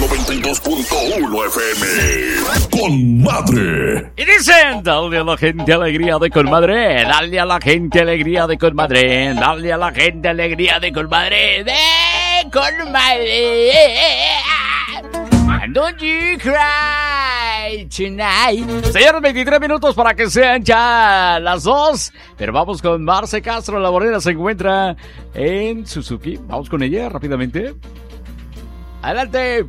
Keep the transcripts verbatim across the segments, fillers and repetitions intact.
noventa y dos punto uno F M. Con madre. Y dicen, dale a la gente alegría de con madre, dale a la gente alegría de con madre, dale a la gente alegría de con madre, de con madre. Don't you cry tonight. Señores, veintitrés minutos para que sean ya las dos. Pero vamos con Marce Castro. La Borrera se encuentra en Suzuki. Vamos con ella rápidamente. Adelante.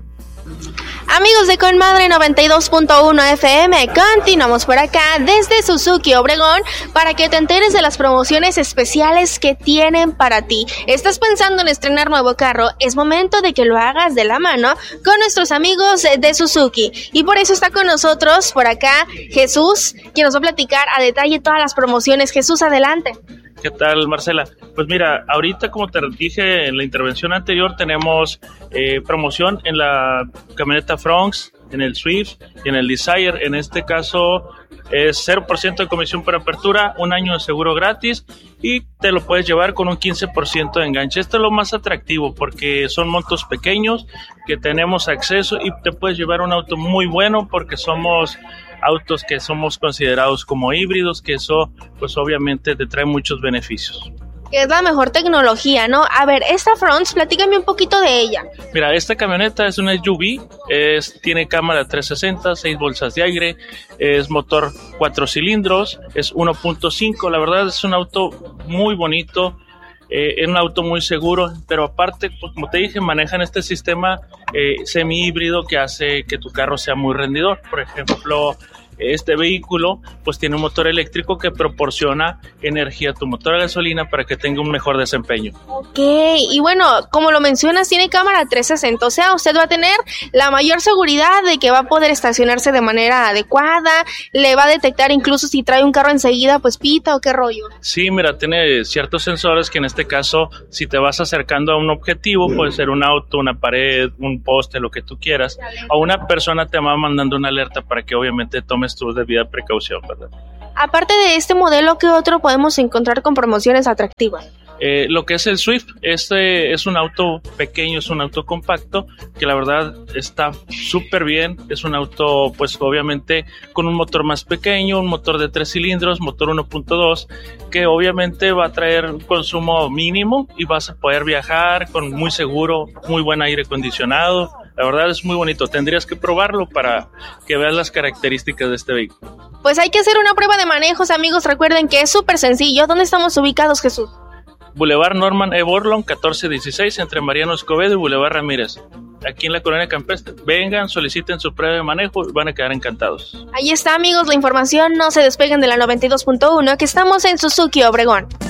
Amigos de Con Madre noventa y dos punto uno F M, continuamos por acá desde Suzuki Obregón para que te enteres de las promociones especiales que tienen para ti. ¿Estás pensando en estrenar nuevo carro? Es momento de que lo hagas de la mano con nuestros amigos de Suzuki. Y por eso está con nosotros por acá Jesús, quien nos va a platicar a detalle todas las promociones. Jesús, adelante. ¿Qué tal, Marcela? Pues mira, ahorita, como te dije en la intervención anterior, tenemos eh, promoción en la camioneta Fronx, en el Swift y en el Desire. En este caso es cero por ciento de comisión por apertura, un año de seguro gratis y te lo puedes llevar con un quince por ciento de enganche. Esto es lo más atractivo porque son montos pequeños que tenemos acceso y te puedes llevar un auto muy bueno porque somos autos que somos considerados como híbridos, que eso pues obviamente te trae muchos beneficios. Es la mejor tecnología, ¿no? A ver, esta Fronx, platícame un poquito de ella. Mira, esta camioneta es una S U V, es, tiene cámara trescientos sesenta, seis bolsas de aire, es motor cuatro cilindros, es uno punto cinco, la verdad es un auto muy bonito. Eh, es un auto muy seguro, pero aparte, pues, como te dije, manejan este sistema eh, semi-híbrido que hace que tu carro sea muy rendidor. Por ejemplo, este vehículo pues tiene un motor eléctrico que proporciona energía a tu motor a gasolina para que tenga un mejor desempeño. Ok, y bueno, como lo mencionas, tiene cámara trescientos sesenta, o sea, usted va a tener la mayor seguridad de que va a poder estacionarse de manera adecuada, le va a detectar incluso si trae un carro enseguida, pues pita o qué rollo. Sí, mira, tiene ciertos sensores que en este caso, si te vas acercando a un objetivo, puede ser un auto, una pared, un poste, lo que tú quieras, o una persona te va mandando una alerta para que obviamente tomes tu debida precaución, ¿verdad? Aparte de este modelo, ¿qué otro podemos encontrar con promociones atractivas? Eh, lo que es el Swift, este es un auto pequeño, es un auto compacto, que la verdad está súper bien, es un auto pues obviamente con un motor más pequeño, un motor de tres cilindros, motor uno punto dos, que obviamente va a traer un consumo mínimo y vas a poder viajar con muy seguro, muy buen aire acondicionado. La verdad es muy bonito, tendrías que probarlo para que veas las características de este vehículo. Pues hay que hacer una prueba de manejos, amigos, recuerden que es súper sencillo. ¿Dónde estamos ubicados, Jesús? Boulevard Norman E. Borlon, catorce dieciséis, entre Mariano Escobedo y Boulevard Ramírez, aquí en la Colonia Campestre. Vengan, soliciten su prueba de manejo y van a quedar encantados. Ahí está, amigos, la información. No se despeguen de la noventa y dos punto uno, que estamos en Suzuki Obregón.